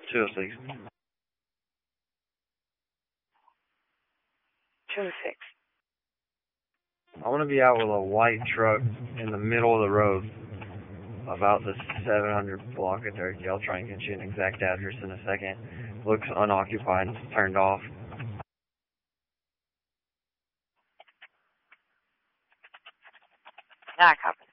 206. 206. I want to be out with a white truck in the middle of the road about the 700 block of Turkey. I'll try and get you an exact address in a second. Looks unoccupied, turned off. Yeah, I copy.